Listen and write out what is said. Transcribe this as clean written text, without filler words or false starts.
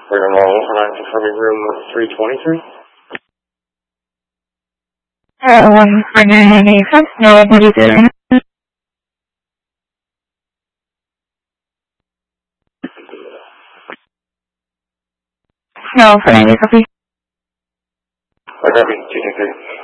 We're going to roll on confirming room 323. One for 985. No, what is it? No, for 90 copy. I copy. 223.